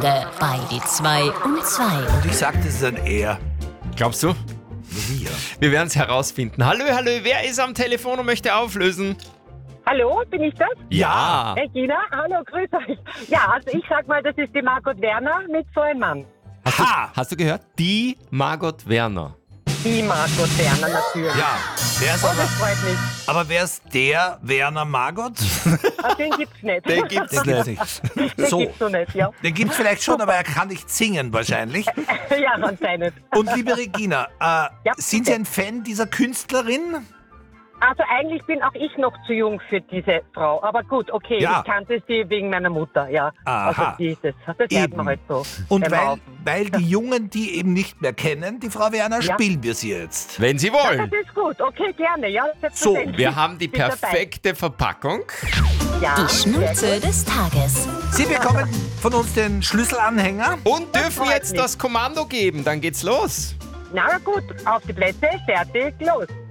Wochenende bei die 2 und 2. Und ich sag, das ist ein Er. Glaubst du? Wir. Wir werden es herausfinden. Hallo, wer ist am Telefon und möchte auflösen? Hallo, bin ich das? Ja. Regina, hallo, grüß euch. Ja, also ich sag mal, das ist die Margot Werner mit so einem Mann. Hast du gehört? Die Margot Werner. Die Margot Werner natürlich. Ja, der ist Oh, das freut mich. aber wer ist der Werner Margot? Ah, den gibt's nicht. Den gibt's Den gibt's nicht. Den So, gibt's noch nicht, ja. den gibt's vielleicht schon, aber er kann nicht singen wahrscheinlich. Ja, anscheinend. Und liebe Regina, sind Sie bitte. ein Fan dieser Künstlerin? Also eigentlich bin auch ich noch zu jung für diese Frau. Aber gut, okay, Ja. ich kannte sie wegen meiner Mutter, ja. Aha. Also das hört Eben. man halt so. Und beim Rauchen. weil die Jungen die eben nicht mehr kennen, die Frau Werner, Ja. spielen wir sie jetzt. Wenn Sie Das wollen. ist gut, okay, gerne, ja. selbstverständlich. Wir haben die Bin dabei. perfekte Verpackung. Ja, Die Schnulze des Tages. Sie bekommen von uns den Schlüsselanhänger. Und dürfen freut jetzt mich. das Kommando geben. Dann geht's los. Na gut, auf die Plätze, fertig, los.